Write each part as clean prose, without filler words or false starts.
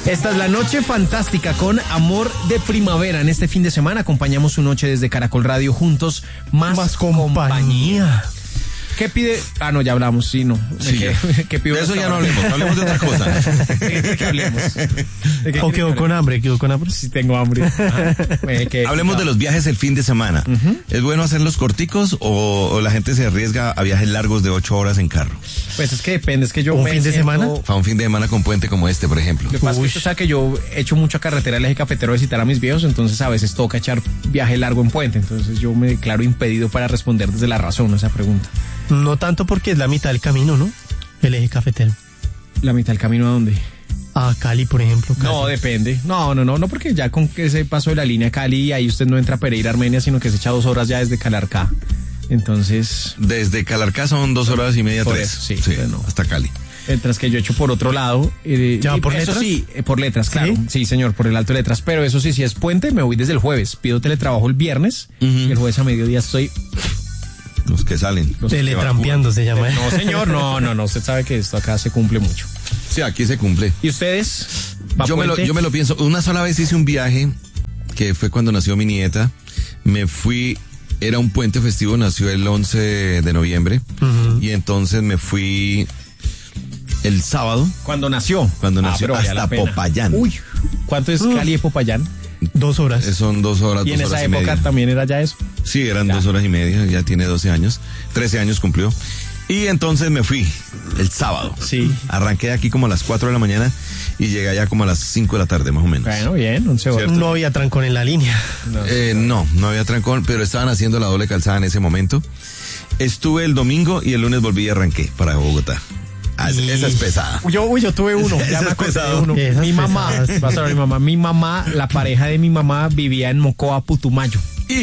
Esta es la noche fantástica con Amor de Primavera. En este fin de semana acompañamos su noche desde Caracol Radio juntos. Más compañía. ¿Qué pide? Ah, no, ya hablamos, sí, no. Sí, ¿Qué pido? De eso ya no hablemos de otra cosa. ¿Qué hablemos? ¿O quedó con hambre? Sí, tengo hambre. Hablemos de los viajes el fin de semana. ¿Es bueno hacerlos corticos o la gente se arriesga a viajes largos de 8 horas en carro? Pues es que depende, es que yo ¿Un fin de semana? A un fin de semana con puente como este, por ejemplo. Lo que pasa es que usted sabe que yo he hecho mucha carretera del eje cafetero a visitar a mis viejos, entonces a veces toca echar viaje largo en puente, entonces yo me declaro impedido para responder desde la razón a esa pregunta. No tanto porque es la mitad del camino, ¿no? El eje cafetero. ¿La mitad del camino a dónde? A Cali, por ejemplo. Casi. No, depende. No, porque ya con ese paso de la línea Cali, ahí usted no entra a Pereira, Armenia, sino que se echa 2 horas ya desde Calarcá. Entonces... Desde Calarcá son 2 horas y media, 3. Eso, sí, no. Hasta Cali. Mientras que yo echo por otro lado. ¿Ya por eso letras? Sí, por letras, claro. Sí, señor, por el alto de letras. Pero eso sí, si es puente, me voy desde el jueves. Pido teletrabajo el viernes y el jueves a mediodía estoy... Los que salen. Teletrampeando se llama. No, señor, no. Usted sabe que esto acá se cumple mucho. Sí, aquí se cumple. ¿Y ustedes? Yo me lo pienso. Una sola vez hice un viaje que fue cuando nació mi nieta. Me fui, era un puente festivo, nació el 11 de noviembre. Y entonces me fui el sábado. ¿Cuándo nació? Hasta Popayán. Uy, ¿cuánto es Cali de Popayán? 2 horas. Son 2 horas. ¿Y en esa época media. también era ya eso? Sí, eran 2 horas y media, ya tiene 12 años, 13 años cumplió. Y entonces me fui el sábado. Sí. Arranqué aquí como a las 4 de la mañana y llegué allá como a las 5 de la tarde, más o menos. Bueno, bien, 11 horas. No había trancón en la línea. No había trancón, pero estaban haciendo la doble calzada en ese momento. Estuve el domingo y el lunes volví y arranqué para Bogotá. Esa es pesada. Yo tuve uno. Ya me acordé de uno. Mi mamá, vas a ver, mi mamá, la pareja de mi mamá vivía en Mocoa, Putumayo.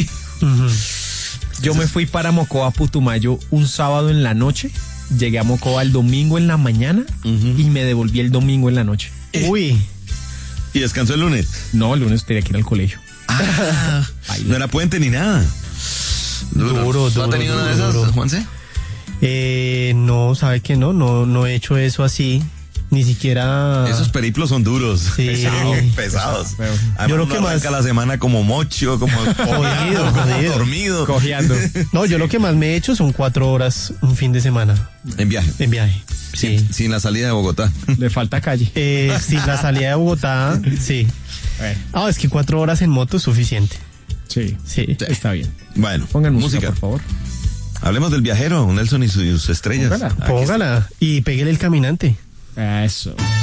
Yo me fui para Mocoa, Putumayo un sábado en la noche. Llegué a Mocoa el domingo en la mañana y me devolví el domingo en la noche. Uy. ¿Y descansó el lunes? No, el lunes tenía que ir al colegio. No era puente ni nada. Duro. ¿No ha tenido una de esas, Juanse? No, sabe que no he hecho eso así, ni siquiera. Esos periplos son duros, sí. pesados. Yo lo que más la semana como mocho, como jodido, dormido, cojeando. No, yo lo que más me he hecho son 4 horas un fin de semana. En viaje. Sí. Sin la salida de Bogotá. Le falta calle. Sin la salida de Bogotá, sí. Es que 4 horas en moto es suficiente. Sí, está bien. Bueno, pongan música, por favor. Hablemos del viajero, Nelson y sus estrellas. Póngala. Y pégale el caminante. Eso.